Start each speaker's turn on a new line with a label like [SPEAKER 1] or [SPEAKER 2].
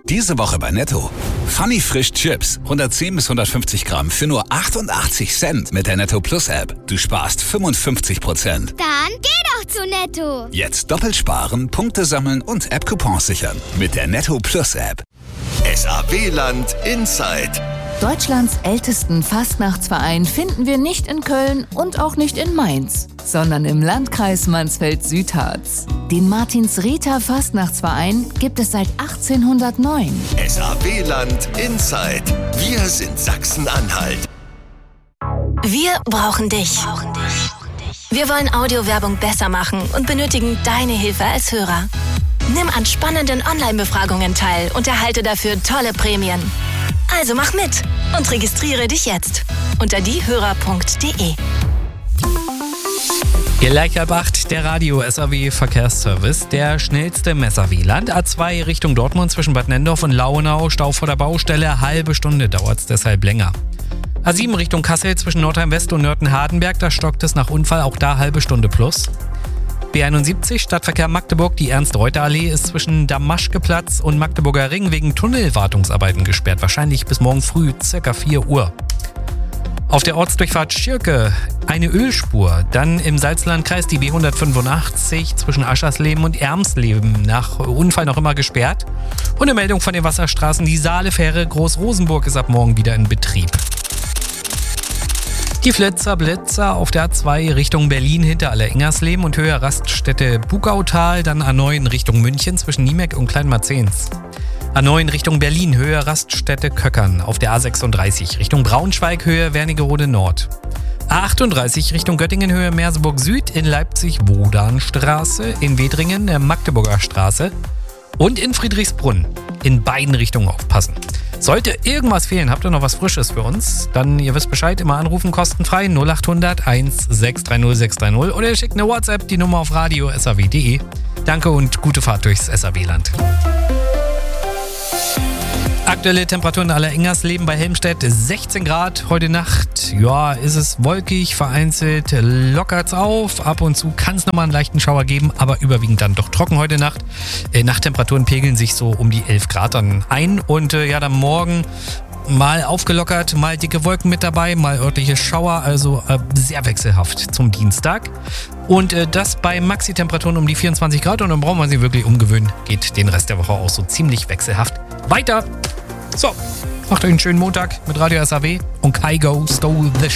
[SPEAKER 1] Diese Woche bei Netto. Funny Frisch Chips, 110 bis 150 Gramm für nur 88 Cent mit der Netto Plus App. Du sparst 55%.
[SPEAKER 2] Dann geh doch zu Netto.
[SPEAKER 1] Jetzt doppelt sparen, Punkte sammeln und App-Coupons sichern mit der Netto Plus App.
[SPEAKER 3] SAW-Land Inside.
[SPEAKER 4] Deutschlands ältesten Fastnachtsverein finden wir nicht in Köln und auch nicht in Mainz, sondern im Landkreis Mansfeld-Südharz. Den Martins-Rita Fastnachtsverein gibt es seit 1809.
[SPEAKER 3] SAW-Land Inside. Wir sind Sachsen-Anhalt.
[SPEAKER 5] Wir brauchen dich. Wir wollen Audiowerbung besser machen und benötigen deine Hilfe als Hörer. Nimm an spannenden Online-Befragungen teil und erhalte dafür tolle Prämien. Also mach mit und registriere dich jetzt unter diehörer.de.
[SPEAKER 6] Gleich 7:30, der Radio-SAW-Verkehrsservice. Der schnellste im SAW-Land. A2 Richtung Dortmund zwischen Bad Nendorf und Launau. Stau vor der Baustelle. Halbe Stunde dauert es deshalb länger. A7 Richtung Kassel zwischen Nordheim-West und Nörten-Hardenberg. Da stockt es nach Unfall. Auch da halbe Stunde plus. B71 Stadtverkehr Magdeburg. Die Ernst-Reuter-Allee ist zwischen Damaschkeplatz und Magdeburger Ring wegen Tunnelwartungsarbeiten gesperrt. Wahrscheinlich bis morgen früh, ca. 4 Uhr. Auf der Ortsdurchfahrt Schirke eine Ölspur. Dann im Salzlandkreis die B185 zwischen Aschersleben und Ermsleben. Nach Unfall noch immer gesperrt. Und eine Meldung von den Wasserstraßen. Die Saalefähre Groß-Rosenburg ist ab morgen wieder in Betrieb. Die Flitzer-Blitzer auf der A2 Richtung Berlin hinter Allerengernsleben und Höhe Raststätte Bugautal, dann A9 Richtung München zwischen Niemeck und Kleinmarzens. A9 Richtung Berlin, Höhe Raststätte Köckern auf der A36 Richtung Braunschweig, Höhe Wernigerode Nord. A38 Richtung Göttingen, Höhe Merseburg Süd, in Leipzig Wodanstraße, in Wedringen Magdeburger Straße und in Friedrichsbrunn. In beiden Richtungen aufpassen. Sollte irgendwas fehlen, habt ihr noch was Frisches für uns? Dann, ihr wisst Bescheid, immer anrufen, kostenfrei 0800 1630 630 oder ihr schickt eine WhatsApp, die Nummer auf radio.saw.de. Danke und gute Fahrt durchs SAW-Land. Aktuelle Temperaturen in Allerengernsleben bei Helmstedt 16 Grad. Heute Nacht, ja, ist es wolkig, vereinzelt lockert's auf. Ab und zu kann es nochmal einen leichten Schauer geben, aber überwiegend dann doch trocken heute Nacht. Nachttemperaturen pegeln sich so um die 11 Grad dann ein. Und dann morgen mal aufgelockert, mal dicke Wolken mit dabei, mal örtliche Schauer, also sehr wechselhaft zum Dienstag. Und das bei Maxi-Temperaturen um die 24 Grad und dann brauchen wir sie wirklich umgewöhnen. Geht den Rest der Woche auch so ziemlich wechselhaft weiter. So, macht euch einen schönen Montag mit Radio SAW und Kygo Stole the Show.